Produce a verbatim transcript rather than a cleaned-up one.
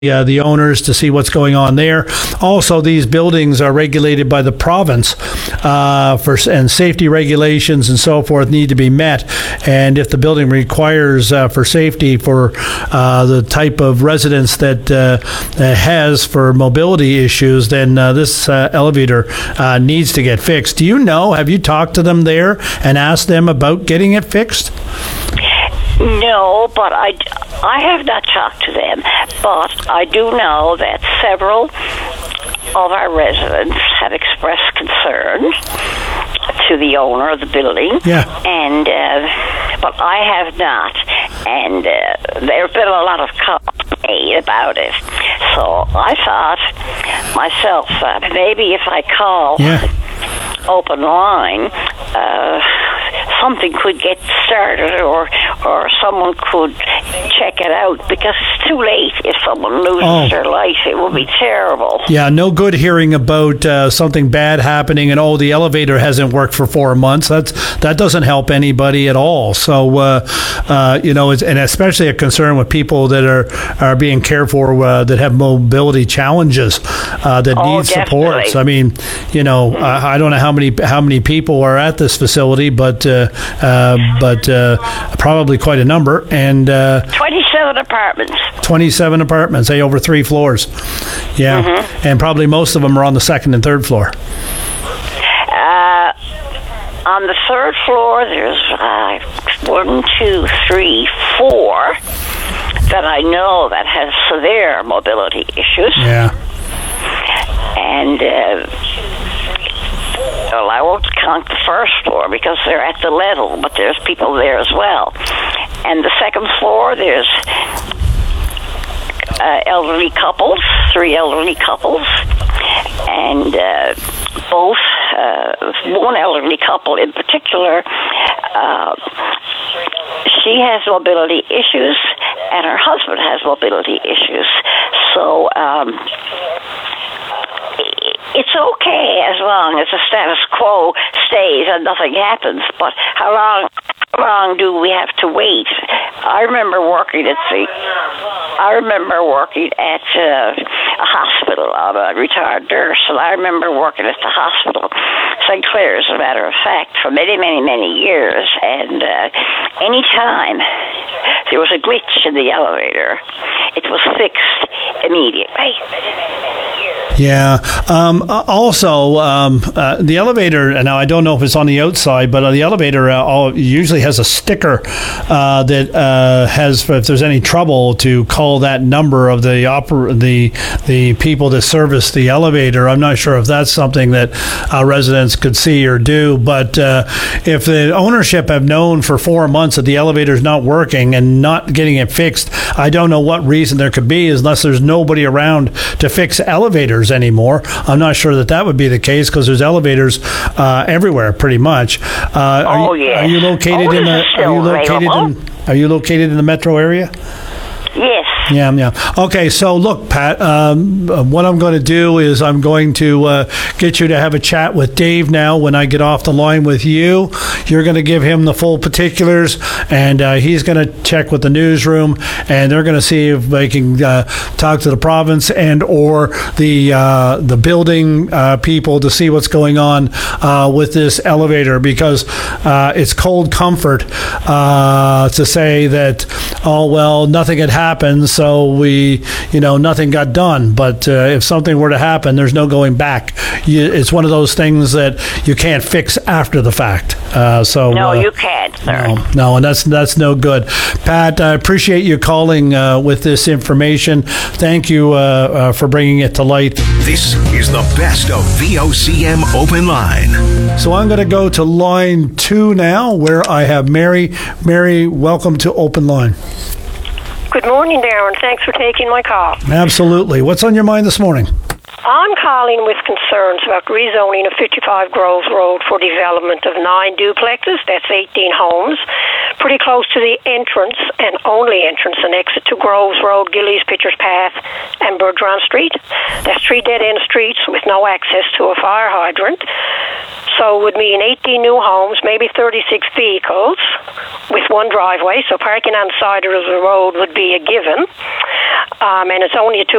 Uh, the owners to see what's going on there. Also, these buildings are regulated by the province, uh, for and safety regulations and so forth need to be met. And if the building requires uh, for safety for uh, the type of residence that uh, has for mobility issues, then uh, this uh, elevator uh, needs to get fixed. Do you know? Have you talked to them there and asked them about getting it fixed? No, but I, I have not talked to them, but I do know that several of our residents have expressed concern to the owner of the building. Yeah. And, uh, but I have not. And uh, there have been a lot of comments made about it. So I thought myself, uh, maybe if I call yeah. Open Line, uh, something could get started, or or someone could check it out, because it's too late. If someone loses oh. their life, it will be terrible. Yeah, no good hearing about uh, something bad happening and, oh, the elevator hasn't worked for four months. That's that doesn't help anybody at all. So, uh, uh, you know, it's, and especially a concern with people that are, are being cared for uh, that have mobility challenges uh, that oh, need definitely. support. I mean, you know, mm-hmm. I, I don't know how many how many people are at this facility, but uh, uh, but uh, probably quite a number. And uh, twenty-seven apartments. twenty-seven apartments, say over three floors. Yeah, mm-hmm. And probably most of them are on the second and third floor. Uh, on the third floor, there's uh, one, two, three, four that I know that has severe mobility issues. Yeah. And uh, well, I won't count the first floor because they're at the level, but there's people there as well. And the second floor, there's uh, elderly couples, three elderly couples, and uh, both, uh, one elderly couple in particular, uh, she has mobility issues, and her husband has mobility issues. So, um, it's okay as long as the status quo stays and nothing happens, but how long how long do we have to wait? I remember working at the I remember working at uh, a hospital. I'm a retired nurse, and I remember working at the hospital, Saint Clair, as a matter of fact, for many, many, many years. And uh, any time there was a glitch in the elevator, it was fixed immediately. Yeah. Um, also, um, uh, the elevator, now I don't know if it's on the outside, but uh, the elevator uh, all, usually has a sticker uh, that uh, has, if there's any trouble, to call that number of the oper- the the people that service the elevator. I'm not sure if that's something that uh, residents could see or do, but uh, if the ownership have known for four months that the elevator is not working and not getting it fixed, I don't know what reason there could be, unless there's nobody around to fix elevators anymore. I'm not sure that that would be the case, because there's elevators uh, everywhere, pretty much. Uh, are oh you, yes. Are you located oh, in the? Are you located available? in? Are you located in the metro area? Yes. Yeah, yeah. Okay, so look, Pat, um, what I'm going to do is I'm going to uh, get you to have a chat with Dave now when I get off the line with you. You're going to give him the full particulars, and uh, he's going to check with the newsroom, and they're going to see if they can uh, talk to the province and or the uh, the building uh, people to see what's going on uh, with this elevator, because uh, it's cold comfort uh, to say that, oh, well, nothing had happened, so we, you know, nothing got done. But uh, if something were to happen, there's no going back. You, it's one of those things that you can't fix after the fact. Uh, so no, uh, you can't, sir. No, no, and that's that's no good. Pat, I appreciate you calling uh, with this information. Thank you uh, uh, for bringing it to light. This is the best of V O C M Open Line. So I'm going to go to line two now, where I have Mary. Mary, welcome to Open Line. Good morning, Darren. Thanks for taking my call. Absolutely. What's on your mind this morning? I'm calling with concerns about rezoning of fifty-five Groves Road for development of nine duplexes. That's eighteen homes, pretty close to the entrance and only entrance and exit to Groves Road, Gillies, Pitcher's Path, and Bertrand Street. That's three dead-end streets with no access to a fire hydrant. So it would mean eighteen new homes, maybe thirty-six vehicles with one driveway. So parking on the side of the road would be a given. Um, and it's only a two